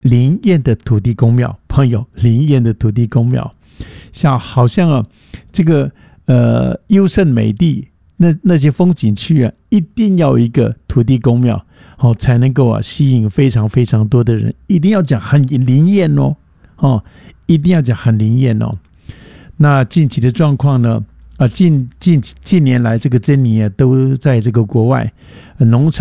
灵验的土地公庙，朋友，灵验的土地公庙，好像这个优胜美地那些风景区一定要有一个土地公庙，才能够吸引非常非常多的人，一定要讲很灵验一定要讲很灵验那近期的状况呢？近年来这个珍妮都在这个国外农场